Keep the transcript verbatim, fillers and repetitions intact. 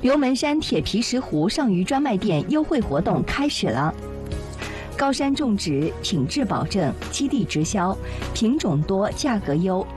龙门山铁皮石斛上虞专卖店优惠活动开始了。高山种植，品质保证，基地直销，品种多，价格优，